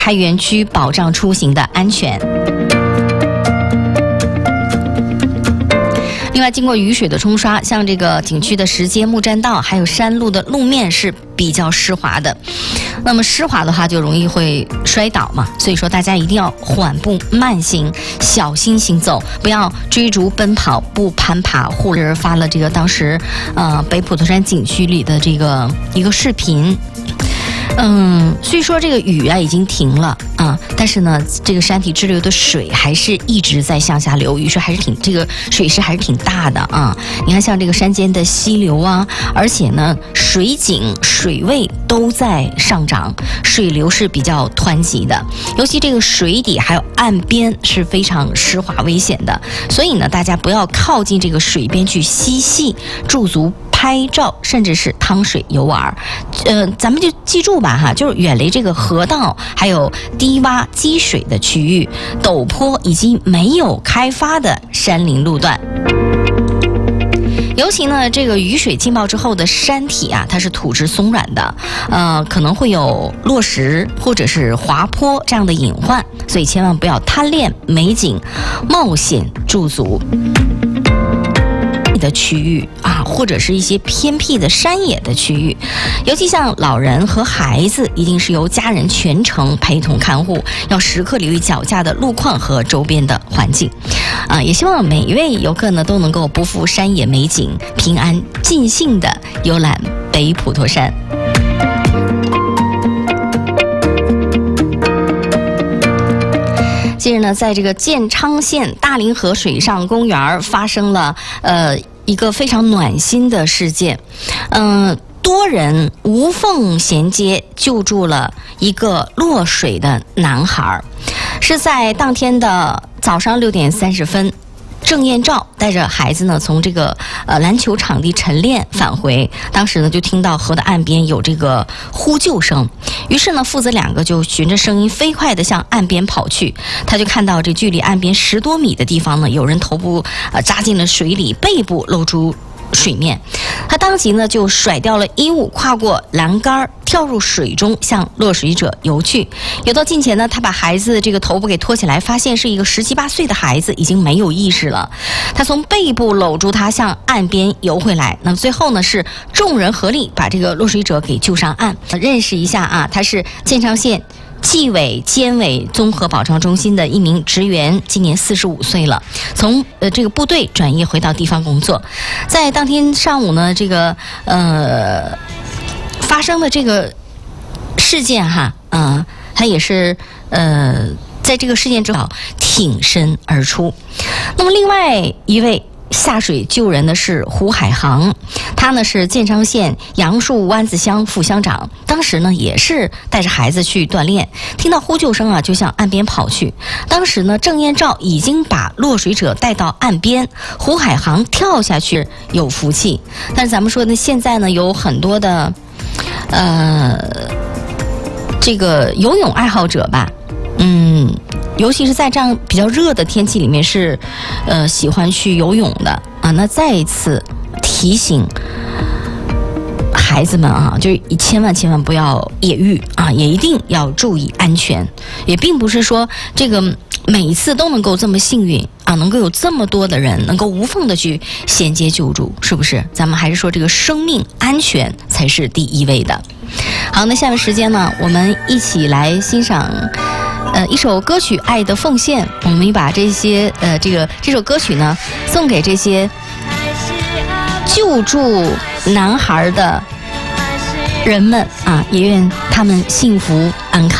开园区，保障出行的安全。另外，经过雨水的冲刷，像这个景区的石阶、木栈道，还有山路的路面是比较湿滑的。那么湿滑的话，就容易会摔倒嘛。所以说，大家一定要缓步慢行，小心行走，不要追逐奔跑、不攀爬。或者发了这个当时北普陀山景区里的这个一个视频。虽说这个雨啊已经停了啊，但是呢，这个山体支流的水还是一直在向下流，雨水还是这个水势还是挺大的啊。你看，像这个山间的溪流啊，而且呢，水景、水位都在上涨，水流是比较湍急的，尤其这个水底还有岸边是非常湿滑危险的，所以呢，大家不要靠近这个水边去嬉戏驻足拍照，甚至是趟水游玩。咱们就记住吧哈，就是远离这个河道，还有低洼积水的区域、陡坡以及没有开发的山林路段。尤其呢，这个雨水浸泡之后的山体啊，它是土质松软的，可能会有落石或者是滑坡这样的隐患，所以千万不要贪恋美景、冒险驻足的区域啊，或者是一些偏僻的山野的区域，尤其像老人和孩子，一定是由家人全程陪同看护，要时刻留意脚下的路况和周边的环境。也希望每一位游客呢都能够不负山野美景，平安尽兴的游览北普陀山。近日呢，在这个建昌县大凌河水上公园发生了一个非常暖心的事件，多人无缝衔接救助了一个落水的男孩，是在当天的早上6点30分。郑彦照带着孩子呢，从这个篮球场地晨练返回，当时呢就听到河的岸边有这个呼救声，于是呢父子两个就循着声音飞快地向岸边跑去。他就看到这距离岸边10多米的地方呢，有人头部扎进了水里，背部露出水面。他当即呢就甩掉了衣物，跨过栏杆，跳入水中向落水者游去。游到近前呢，他把孩子这个头部给托起来，发现是一个17、18岁的孩子，已经没有意识了。他从背部搂住他向岸边游回来。那么最后呢是众人合力把这个落水者给救上岸。认识一下啊，他是建昌县纪委监委综合保障中心的一名职员，今年45岁了，从这个部队转业回到地方工作。在当天上午呢，这个发生的这个事件哈，他也是在这个事件之后挺身而出。那么另外一位下水救人的是胡海航，他呢是建昌县杨树湾子乡副乡长，当时呢也是带着孩子去锻炼，听到呼救声啊，就向岸边跑去。当时呢，郑彦照已经把落水者带到岸边，胡海航跳下去有福气。但是咱们说呢，现在呢有很多的这个游泳爱好者吧，尤其是在这样比较热的天气里面是喜欢去游泳的啊。那再一次提醒孩子们啊，就是千万不要野浴啊，也一定要注意安全。也并不是说这个每一次都能够这么幸运啊，能够有这么多的人能够无缝的去衔接救助，是不是？咱们还是说这个生命安全才是第一位的。好，那下面时间呢，我们一起来欣赏一首歌曲《爱的奉献》。我们也把这首歌曲呢送给这些救助男孩的人们啊，也愿他们幸福安康。